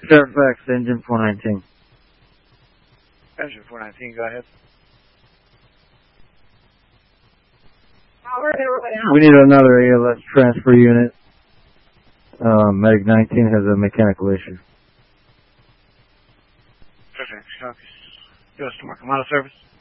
Fairfax, engine 419. Engine 419, go ahead. We need another ALS transfer unit. Medic 19 has a mechanical issue. Perfect. U.S. to Markham Auto Service.